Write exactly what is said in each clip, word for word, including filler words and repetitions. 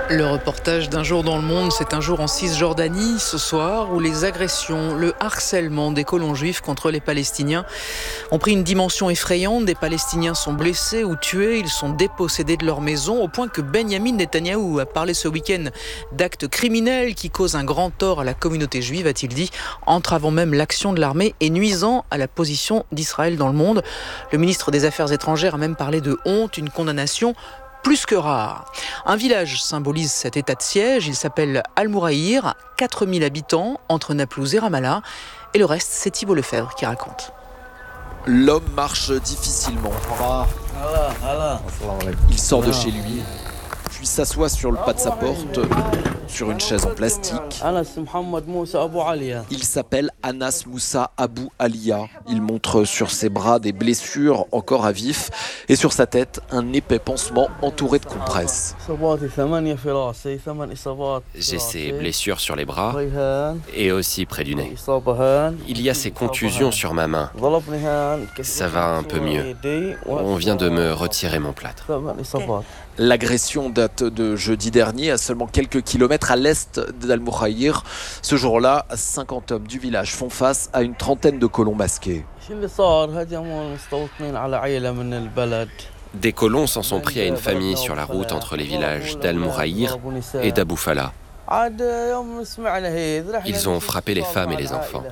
Le reportage d'un jour dans le monde, c'est un jour en Cisjordanie ce soir où les agressions, le harcèlement des colons juifs contre les Palestiniens ont pris une dimension effrayante. Des Palestiniens sont blessés ou tués, ils sont dépossédés de leur maison au point que Benyamin Netanyahou a parlé ce week-end d'actes criminels qui causent un grand tort à la communauté juive, a-t-il dit, entravant même l'action de l'armée et nuisant à la position d'Israël dans le monde. Le ministre des Affaires étrangères a même parlé de honte, une condamnation plus que rare. Un village symbolise cet état de siège. Il s'appelle Al-Mouraïr, quatre mille habitants entre Naplouse et Ramallah. Et le reste, c'est Thibault Lefebvre qui raconte. L'homme marche difficilement. Il sort de chez lui, puis s'assoit sur le pas de sa porte, sur une chaise en plastique. Il s'appelle Anas Moussa Abou Alia. Il montre sur ses bras des blessures encore à vif et sur sa tête un épais pansement entouré de compresses. J'ai ces blessures sur les bras et aussi près du nez. Il y a ces contusions sur ma main. Ça va un peu mieux. On vient de me retirer mon plâtre. L'agression date de jeudi dernier, à seulement quelques kilomètres à l'est d'Al-Mouraïr. Ce jour-là, cinquante hommes du village font face à une trentaine de colons masqués. Des colons s'en sont pris à une famille sur la route entre les villages d'Al-Mouraïr et d'Abou Fala. Ils ont frappé les femmes et les enfants.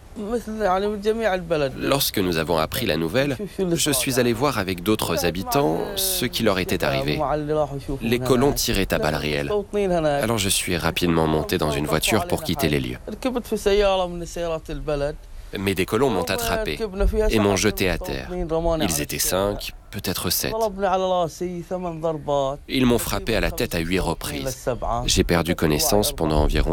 Lorsque nous avons appris la nouvelle, je suis allé voir avec d'autres habitants ce qui leur était arrivé. Les colons tiraient à balles réelles. Alors je suis rapidement monté dans une voiture pour quitter les lieux. Mais des colons m'ont attrapé et m'ont jeté à terre. Ils étaient cinq, peut-être sept. Ils m'ont frappé à la tête à huit reprises. J'ai perdu connaissance pendant environ